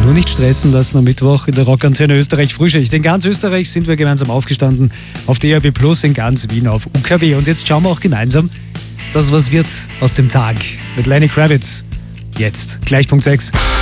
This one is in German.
Nur nicht stressen lassen am Mittwoch in der Rockantenne Österreich Frühschicht. In ganz Österreich sind wir gemeinsam aufgestanden auf DAB+, in ganz Wien auf UKW. Und jetzt schauen wir auch gemeinsam, dass was wird aus dem Tag mit Lenny Kravitz. Jetzt, gleich Punkt 6.